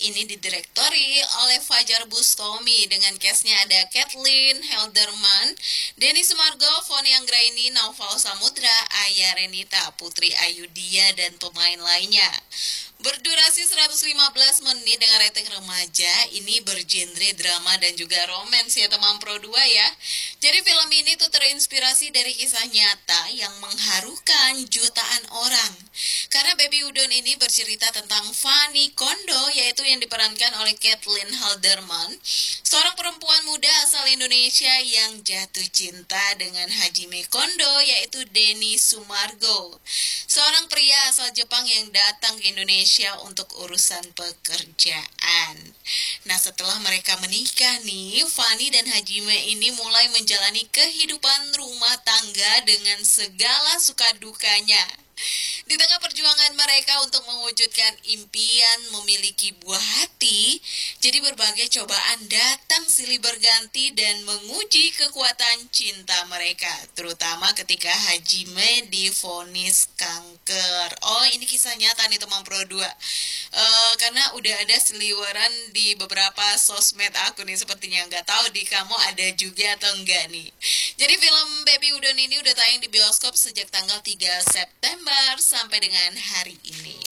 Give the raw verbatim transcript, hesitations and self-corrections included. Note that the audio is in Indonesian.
ini didirektori oleh Fajar Bustomi dengan cast-nya ada Kathleen Helderman, Denny Sumargo, Foni Anggraini, Naufal Samudra, Aya Renita, Putri Ayudia, dan pemain lainnya. Berdurasi seratus lima belas menit dengan rating remaja, ini bergenre drama dan juga romance ya teman Pro dua ya. Jadi film ini tuh terinspirasi dari kisah nyata yang mengharukan jutaan orang. Karena Baby Udon ini bercerita tentang Fanny Kondo, yaitu yang diperankan oleh Kathleen Halderman, seorang perempuan muda asal Indonesia yang jatuh cinta dengan Hajime Kondo, yaitu Denny Sumargo, seorang pria asal Jepang yang datang ke Indonesia untuk urusan pekerjaan. Nah, setelah mereka menikah nih, Fanny dan Hajime ini mulai menjalani kehidupan rumah tangga dengan segala suka dukanya. Di tengah perjuangan mereka untuk mewujudkan impian memiliki buah hati, jadi berbagai cobaan datang silih berganti dan menguji kekuatan cinta mereka, terutama ketika Hajime divonis kanker. Oh, ini kisah nyata nih teman Pro dua. Uh, karena udah ada seliweran di beberapa sosmed aku nih, sepertinya nggak tahu di kamu ada juga atau enggak nih. Jadi film Baby Udon ini udah tayang di bioskop sejak tanggal tiga September sampai dengan hari ini.